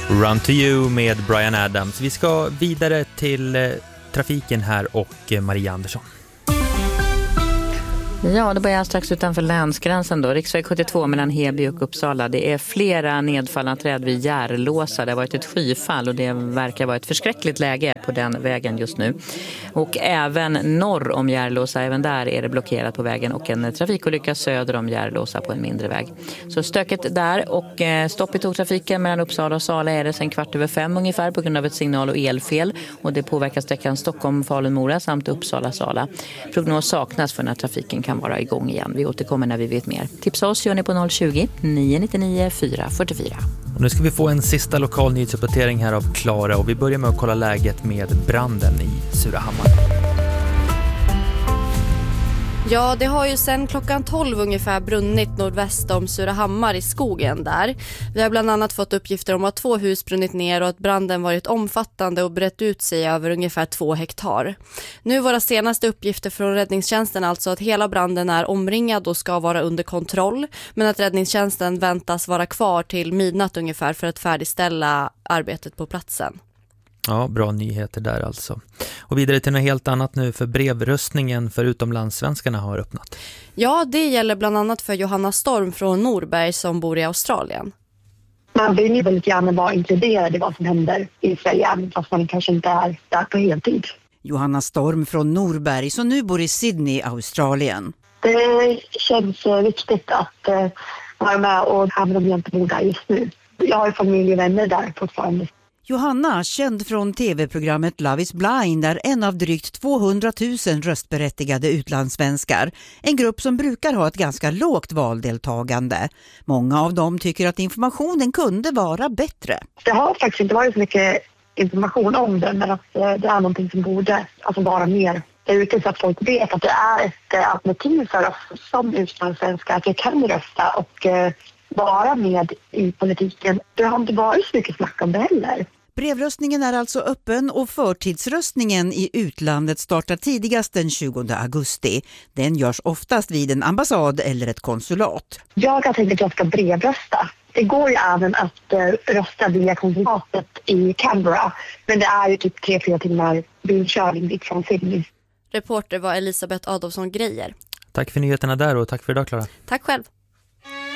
Run to You med Bryan Adams. Vi ska vidare till trafiken här och Maria Andersson. Ja, det börjar strax utanför länsgränsen då. Riksväg 72 mellan Heby och Uppsala. Det är flera nedfallna träd vid Järlåsa. Det har varit ett skyfall och det verkar vara ett förskräckligt läge på den vägen just nu. Och även norr om Järlåsa, även där är det blockerat på vägen och en trafikolycka söder om Järlåsa på en mindre väg. Så stöket där och stopp i tågtrafiken mellan Uppsala och Sala är det sen 4:15 ungefär på grund av ett signal- och elfel. Och det påverkar sträckan Stockholm-Falun-Mora samt Uppsala-Sala. Prognos saknas för när trafiken kan vara igång igen. Vi återkommer när vi vet mer. Tipsa oss gör ni på 020-999 444. Och nu ska vi få en sista lokal nyhetsuppdatering här av Klara och vi börjar med att kolla läget med branden i Surahammar. Ja, det har ju sedan klockan 12 ungefär brunnit nordväst om Surahammar i skogen där. Vi har bland annat fått uppgifter om att 2 hus brunnit ner och att branden varit omfattande och brett ut sig över ungefär 2 hektar. Nu våra senaste uppgifter från räddningstjänsten alltså att hela branden är omringad och ska vara under kontroll, men att räddningstjänsten väntas vara kvar till midnatt ungefär för att färdigställa arbetet på platsen. Ja, bra nyheter där alltså. Och vidare till något helt annat nu, för brevröstningen för utomlandssvenskarna har öppnat. Ja, det gäller bland annat för Johanna Storm från Norberg som bor i Australien. Man vill ju väldigt gärna vara inkluderad i vad som händer i Sverige, fast man kanske inte är där på heltid. Johanna Storm från Norberg som nu bor i Sydney, Australien. Det känns viktigt att vara med och även om jag inte bor där just nu. Jag har ju familj och vänner där fortfarande. Johanna, känd från tv-programmet Love is Blind, är en av drygt 200 000 röstberättigade utlandssvenskar. En grupp som brukar ha ett ganska lågt valdeltagande. Många av dem tycker att informationen kunde vara bättre. Det har faktiskt inte varit så mycket information om det, men att det är någonting som borde vara mer ute så att folk vet att det är ett alternativ för oss som utlandssvenskar att vi kan rösta och vara med i politiken. Det har inte varit så mycket snack om det heller. Brevröstningen är alltså öppen och förtidsröstningen i utlandet startar tidigast den 20 augusti. Den görs oftast vid en ambassad eller ett konsulat. Jag har tänkt att jag ska brevrösta. Det går ju även att rösta via konsulatet i Canberra. Men det är ju typ 3-4 timmar bilkörning dit från Sydney. Reporter var Elisabeth Adolfsson Grejer. Tack för nyheterna där och tack för idag, Klara. Tack själv.